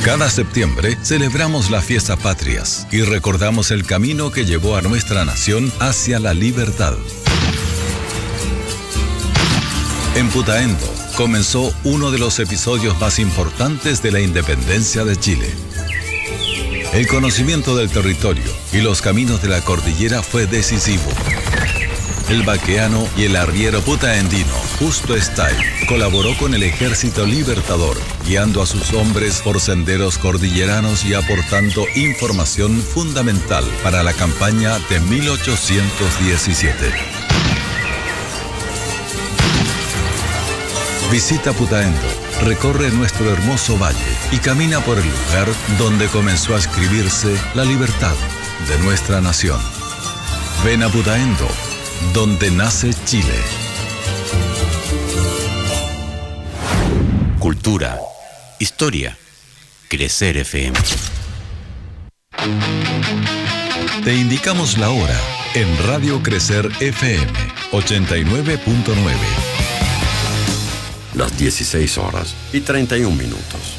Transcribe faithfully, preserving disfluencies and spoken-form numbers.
Cada septiembre celebramos las fiestas patrias y recordamos el camino que llevó a nuestra nación hacia la libertad. En Putaendo comenzó uno de los episodios más importantes de la independencia de Chile. El conocimiento del territorio y los caminos de la cordillera fue decisivo. El vaqueano y el arriero putaendino, Justo Stay, colaboró con el Ejército Libertador, guiando a sus hombres por senderos cordilleranos y aportando información fundamental para la campaña de mil ochocientos diecisiete. Visita Putaendo, recorre nuestro hermoso valle y camina por el lugar donde comenzó a escribirse la libertad de nuestra nación. Ven a Putaendo, donde nace Chile. Cultura, historia, Crecer F M. Te indicamos la hora en Radio Crecer F M ochenta y nueve punto nueve. Las dieciséis horas y treinta y un minutos.